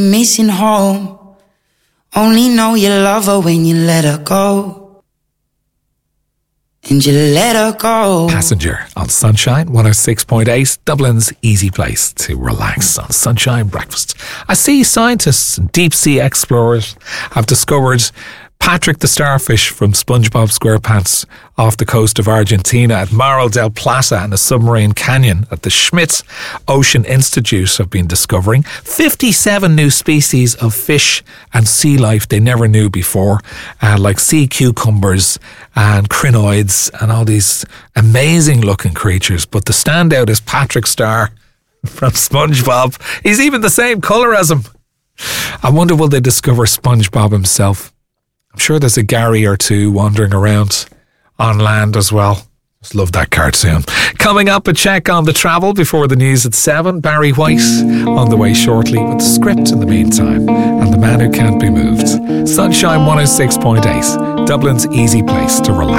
Missing home. Only know you love her when you let her go. And you let her go. Passenger on Sunshine 106.8, Dublin's easy place to relax on Sunshine Breakfast. I see scientists and deep sea explorers have discovered Patrick the starfish from SpongeBob SquarePants off the coast of Argentina at Mar del Plata and a submarine canyon at the Schmidt Ocean Institute have been discovering 57 new species of fish and sea life they never knew before, like sea cucumbers and crinoids and all these amazing looking creatures. But the standout is Patrick Star from SpongeBob. He's even the same colour as him. I wonder, will they discover SpongeBob himself? I'm sure there's a Gary or two wandering around on land as well. Just love that cartoon. Coming up, a check on the travel before the news at 7. Barry White on the way shortly with the script in the meantime. And the man who can't be moved. Sunshine 106.8, Dublin's easy place to relax.